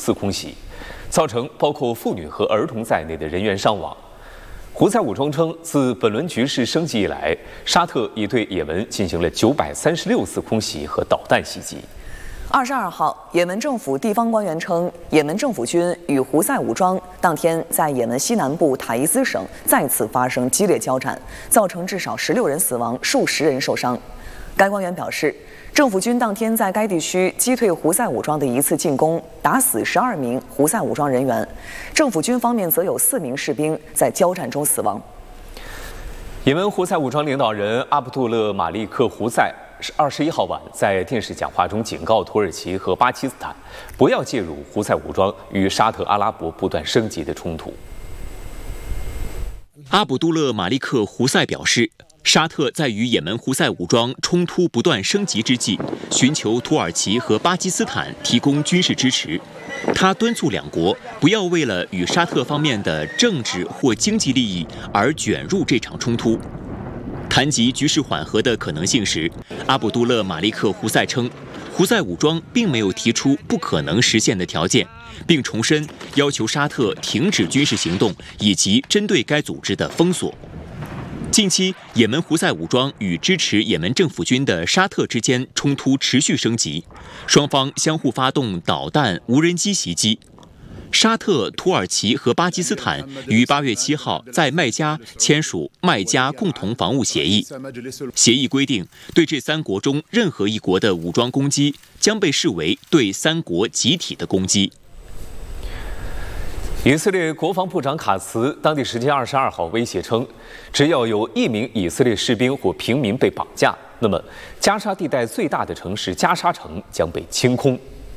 次空袭，造成包括妇女和儿童在内的人员伤亡。胡塞武装称，自本轮局势升级以来，沙特已对也门进行了936次空袭和导弹袭击。 22号，也门政府地方官员称，也门政府军与胡塞武装当天在也门西南部塔伊兹省再次发生激烈交战，造成至少16人死亡，数十人受伤。该官员表示，政府军当天在该地区击退胡塞武装的一次进攻，打死12名胡塞武装人员。政府军方面则有4名士兵在交战中死亡。 也门胡塞武装领导人阿卜杜勒马利克胡塞21号晚在电视讲话中警告土耳其和巴基斯坦，不要介入胡塞武装与沙特阿拉伯不断升级的冲突。 阿卜杜勒马利克胡塞表示，沙特在与也门胡塞武装冲突不断升级之际，寻求土耳其和巴基斯坦提供军事支持。他敦促两国不要为了与沙特方面的政治或经济利益而卷入这场冲突。谈及局势缓和的可能性时，阿卜杜勒马利克胡塞称，胡塞武装并没有提出不可能实现的条件，并重申要求沙特停止军事行动以及针对该组织的封锁。近期，也门胡塞武装与支持也门政府军的沙特之间冲突持续升级，双方相互发动导弹、无人机袭击。沙特、土耳其和巴基斯坦于8月7号在麦加签署麦加共同防务协议。协议规定，对这3国中任何一国的武装攻击将被视为对3国集体的攻击。 以色列国防部长卡茨当地时间22号威胁称，只要有1名以色列士兵或平民被绑架，那么加沙地带最大的城市加沙城将被清空。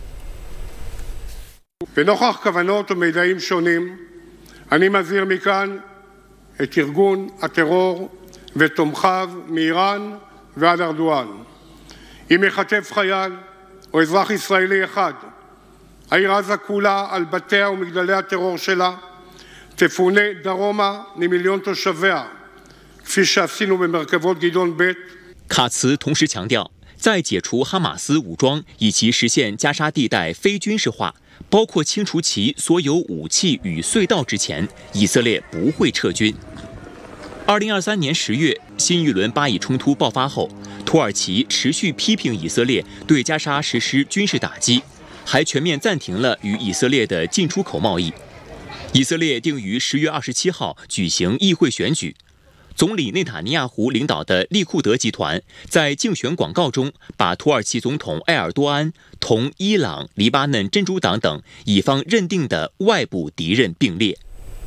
ונוכח כוונות ומידעים שונים, אני מזהיר מכאן את ארגון הטרור ותומכיו מאיראן ועד ארדואן. אם ייחטף חייל או אזרח ישראלי אחד, העיר עזה כולה על בתיה ומגדלי הטרור שלה תפונה דרומה ממיליון תושביה, כפי שעשינו במרכבות גדעון ב'. 卡茨同时强调，在解除哈马斯武装以及实现加沙地带非军事化，包括清除其所有武器与隧道之前，以色列不会撤军。2023年10月，新一轮巴以冲突爆发后，土耳其持续批评以色列对加沙实施军事打击，还全面暂停了与以色列的进出口贸易。以色列定于10月27号举行议会选举。总理内塔尼亚胡领导的利库德集团在竞选广告中，把土耳其总统埃尔多安同伊朗、黎巴嫩真主党等以方认定的外部敌人并列。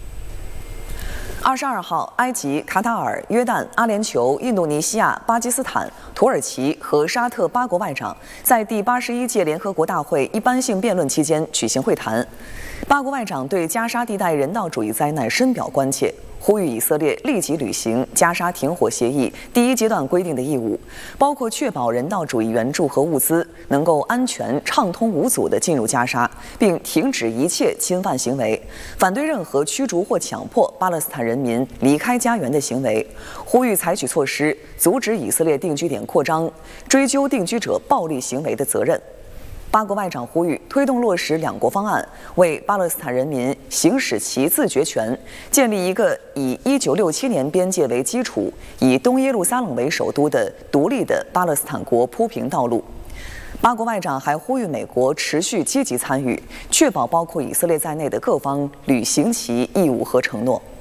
22号，埃及、卡塔尔、约旦、阿联酋、印度尼西亚、巴基斯坦、土耳其和沙特8国外长在第81届联合国大会一般性辩论期间举行会谈。8国外长对加沙地带人道主义灾难深表关切，呼吁以色列立即履行加沙停火协议第1阶段规定的义务，包括确保人道主义援助和物资能够安全、畅通无阻地进入加沙，并停止一切侵犯行为，反对任何驱逐或强迫巴勒斯坦人民离开家园的行为，呼吁采取措施阻止以色列定居点扩张，追究定居者暴力行为的责任。8国外长呼吁推动落实2国方案，为巴勒斯坦人民行使其自决权，建立一个以1967年边界为基础、以东耶路撒冷为首都的独立的巴勒斯坦国铺平道路。8国外长还呼吁美国持续积极参与，确保包括以色列在内的各方履行其义务和承诺。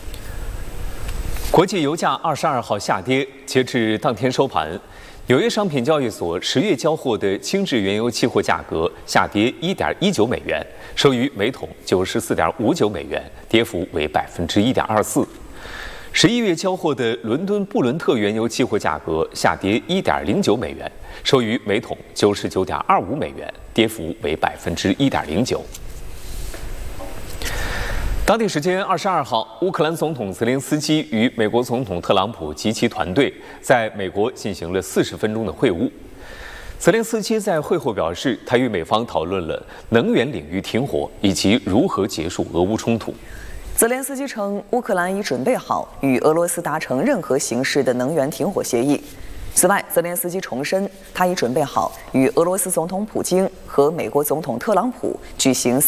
国际油价22号下跌，截至当天收盘，纽约商品交易所10月交货的轻质原油期货价格下跌1.19美元，收于每桶94.59美元，跌幅为1.24%。11月交货的伦敦布伦特原油期货价格下跌1.09美元，收于每桶99.25美元，跌幅为1.09%。当地时间22号，乌克兰总统泽连斯基与美国总统特朗普及其团队在美国进行了40分钟的会晤。泽连斯基在会后表示，他与美方讨论了能源领域停火以及如何结束俄乌冲突。 泽连斯基称，乌克兰已准备好与俄罗斯达成任何形式的能源停火协议。此外，泽连斯基重申，他已准备好与俄罗斯总统普京和美国总统特朗普举行